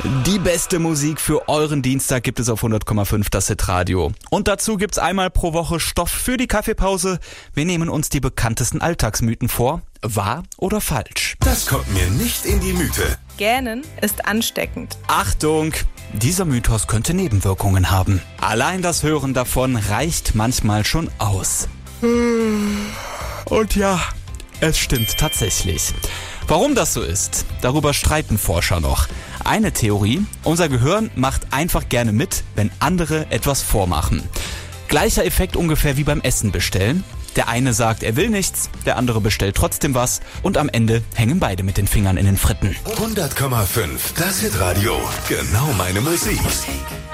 Die beste Musik für euren Dienstag gibt es auf 100,5 das Hitradio. Und dazu gibt's einmal pro Woche Stoff für die Kaffeepause. Wir nehmen uns die bekanntesten Alltagsmythen vor. Wahr oder falsch? Das kommt mir nicht in die Müte. Gähnen ist ansteckend. Achtung! Dieser Mythos könnte Nebenwirkungen haben. Allein das Hören davon reicht manchmal schon aus. Und ja, es stimmt tatsächlich. Warum das so ist, darüber streiten Forscher noch. Eine Theorie: unser Gehirn macht einfach gerne mit, wenn andere etwas vormachen. Gleicher Effekt ungefähr wie beim Essen bestellen. Der eine sagt, er will nichts, der andere bestellt trotzdem was und am Ende hängen beide mit den Fingern in den Fritten. 100,5 das Hitradio. Genau meine Musik.